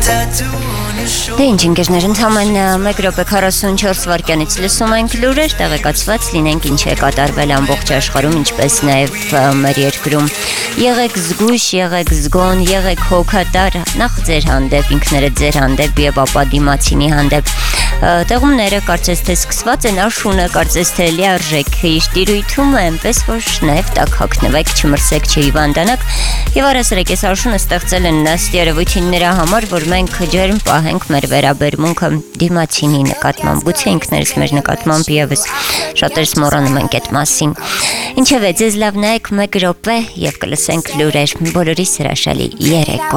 Դե ինչ ընկերներ, ընդամենը 1 րոպե 44 վայրկյանից լսում ենք լուրեր, տեղեկացված լինենք ինչ է կատարվել ամբողջ աշխարհում, ինչպես նաև մեր երկրում։ Եղեք զգույշ, եղեք զգոն, եղեք հոգատար, նախ ձեր հանդեպ, ինքներդ ձեր հանդեպ եւ ապա դիմացինի հանդեպ։ Տեղումները կարծես թե սկսված են, Աշունը կարծես թե լիարժեք իր տիրույթում է, այնպես որ նաև տակ հագնվեք, չմրսեք, չհիվանդանաք եւ առասարակ այս Աշունը ստեղծել են ըստ երևույթին նրա համար, որ մենք ջերմ պահենք մեր վերաբերմունքը դիմացինի նկատմամբ, գուցե ինքներս մեր նկատմամբ եւս շատերս մոռանում ենք այդ մասին։ Ինչևէ, ձեզ լավ նայեք 1 րոպե եւ կլսենք լուրեր, բոլորիս հրաշալի երեկո։